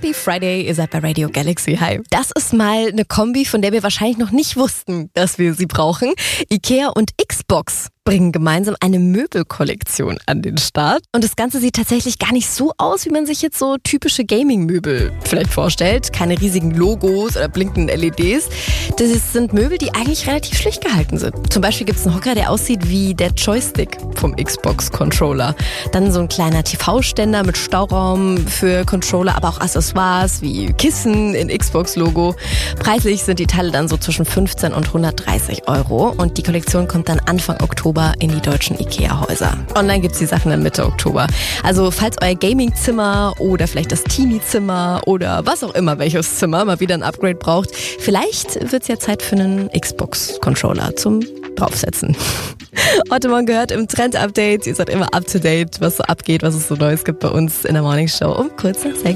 Happy Friday, ihr seid bei Radio Galaxy. Hi. Das ist mal eine Kombi, von der wir wahrscheinlich noch nicht wussten, dass wir sie brauchen. IKEA und Xbox bringen gemeinsam eine Möbelkollektion an den Start. Und das Ganze sieht tatsächlich gar nicht so aus, wie man sich jetzt so typische Gaming-Möbel vielleicht vorstellt. Keine riesigen Logos oder blinkenden LEDs. Das sind Möbel, die eigentlich relativ schlicht gehalten sind. Zum Beispiel gibt es einen Hocker, der aussieht wie der Joystick vom Xbox-Controller. Dann so ein kleiner TV-Ständer mit Stauraum für Controller, aber auch Accessoires wie Kissen in Xbox-Logo. Preislich sind die Teile dann so zwischen 15 und 130 Euro. Und die Kollektion kommt dann Anfang Oktober in die deutschen IKEA-Häuser. Online gibt's die Sachen dann Mitte Oktober. Also falls euer Gaming-Zimmer oder vielleicht das Teenie-Zimmer oder was auch immer, welches Zimmer mal wieder ein Upgrade braucht, vielleicht wird's ja Zeit für einen Xbox-Controller zum Draufsetzen. Heute Morgen gehört im Trend-Update. Ihr seid immer up to date, was so abgeht, was es so Neues gibt bei uns in der Morning Show um kurz nach 6.